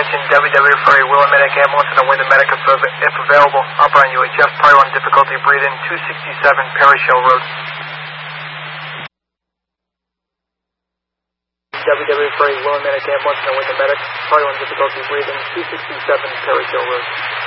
attention, WW for a Willamette ambulance and a Wyndham Medic if available. Upper on UHF, prior on difficulty breathing, 267 Parish Hill Road. WW for a Willamette ambulance and a Wyndham Medic, prior on difficulty breathing, 267 Parish Hill Road.